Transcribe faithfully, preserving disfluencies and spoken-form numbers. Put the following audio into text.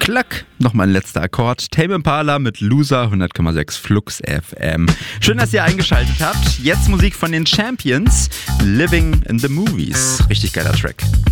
Klack, nochmal ein letzter Akkord. Tame Impala mit Loser, hundert Komma sechs Flux F M. Schön, dass ihr eingeschaltet habt. Jetzt Musik von den Champions, Living in the Movies. Richtig geiler Track.